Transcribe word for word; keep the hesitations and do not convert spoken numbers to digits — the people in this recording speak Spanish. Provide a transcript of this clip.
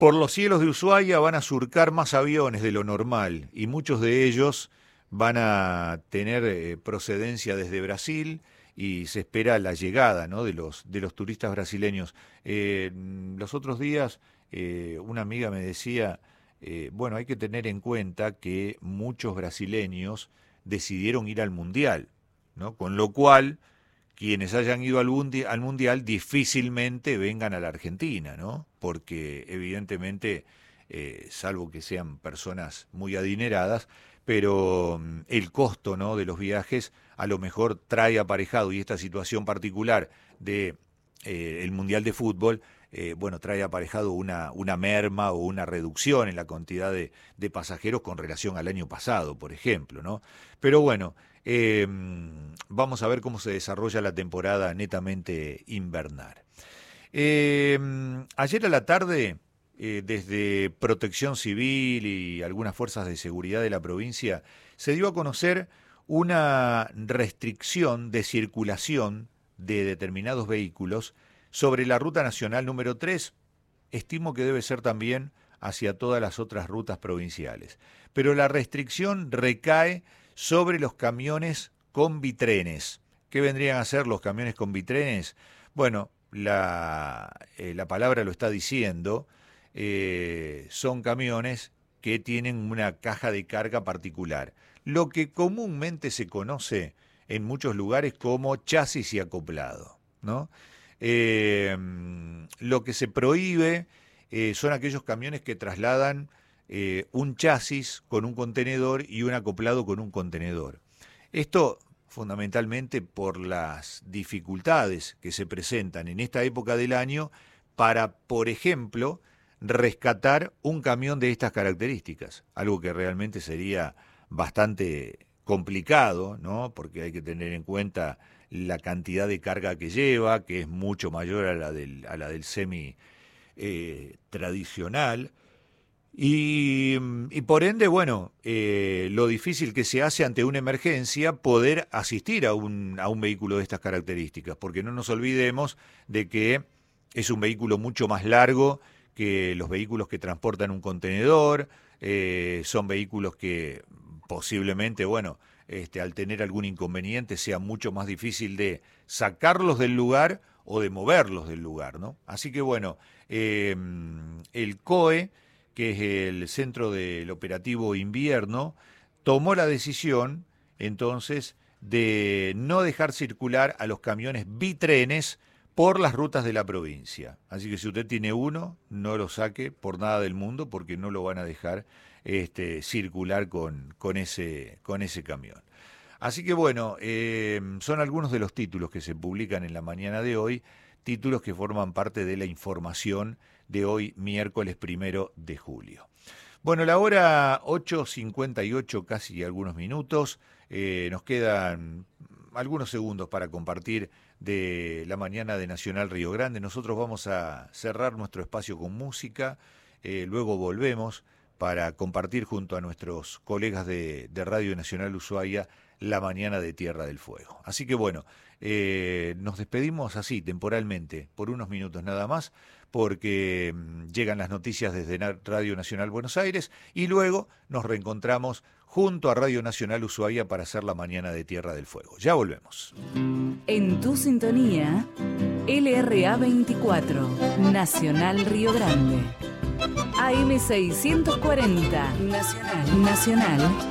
Por los cielos de Ushuaia van a surcar más aviones de lo normal y muchos de ellos van a tener eh, procedencia desde Brasil y se espera la llegada, ¿no?, de los, de los turistas brasileños. Eh, los otros días eh, una amiga me decía, eh, bueno, hay que tener en cuenta que muchos brasileños decidieron ir al Mundial, ¿no? Con lo cual quienes hayan ido al, mundi- al Mundial difícilmente vengan a la Argentina, ¿no? Porque evidentemente, eh, salvo que sean personas muy adineradas, pero mm, el costo, ¿no?, de los viajes a lo mejor trae aparejado, y esta situación particular de eh, el Mundial de Fútbol, eh, bueno, trae aparejado una, una merma o una reducción en la cantidad de, de pasajeros con relación al año pasado, por ejemplo, ¿no? Pero bueno, eh, vamos a ver cómo se desarrolla la temporada netamente invernal. Eh, ayer a la tarde, eh, desde Protección Civil y algunas fuerzas de seguridad de la provincia, se dio a conocer una restricción de circulación de determinados vehículos sobre la ruta nacional número tres, estimo que debe ser también hacia todas las otras rutas provinciales. Pero la restricción recae sobre los camiones combitrenes. ¿Qué vendrían a ser los camiones combitrenes? Bueno, la, eh, la palabra lo está diciendo, eh, son camiones que tienen una caja de carga particular, lo que comúnmente se conoce en muchos lugares como chasis y acoplado, ¿no? Eh, lo que se prohíbe eh, son aquellos camiones que trasladan eh, un chasis con un contenedor y un acoplado con un contenedor. Esto fundamentalmente por las dificultades que se presentan en esta época del año para, por ejemplo, rescatar un camión de estas características, algo que realmente sería bastante complicado, ¿no?, porque hay que tener en cuenta la cantidad de carga que lleva, que es mucho mayor a la del, a la del semi eh, tradicional, y, y por ende, bueno, eh, lo difícil que se hace ante una emergencia poder asistir a un, a un vehículo de estas características, porque no nos olvidemos de que es un vehículo mucho más largo que los vehículos que transportan un contenedor, eh, son vehículos que posiblemente, bueno, este, al tener algún inconveniente sea mucho más difícil de sacarlos del lugar o de moverlos del lugar, ¿no? Así que bueno, eh, el C O E, que es el Centro del Operativo Invierno, tomó la decisión entonces de no dejar circular a los camiones bitrenes por las rutas de la provincia. Así que si usted tiene uno, no lo saque por nada del mundo, porque no lo van a dejar este, circular con, con, ese, con ese camión. Así que bueno, eh, son algunos de los títulos que se publican en la mañana de hoy, títulos que forman parte de la información de hoy, miércoles primero de julio. Bueno, la hora ocho cincuenta y ocho, casi algunos minutos, eh, nos quedan algunos segundos para compartir de la mañana de Nacional Río Grande. Nosotros vamos a cerrar nuestro espacio con música, eh, luego volvemos para compartir junto a nuestros colegas de, de Radio Nacional Ushuaia la mañana de Tierra del Fuego. Así que bueno, eh, nos despedimos así temporalmente, por unos minutos nada más, porque mmm, llegan las noticias desde Radio Nacional Buenos Aires y luego nos reencontramos junto a Radio Nacional Ushuaia para hacer la mañana de Tierra del Fuego. Ya volvemos. En tu sintonía, L R A veinticuatro, Nacional Río Grande. A M seiscientos cuarenta, Nacional. Nacional.